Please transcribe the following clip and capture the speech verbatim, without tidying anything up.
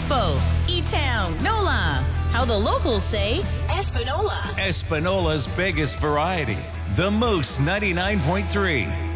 Expo, E-Town, NOLA. How the locals say, Espanola. Espanola's biggest variety. The Moose ninety-nine point three.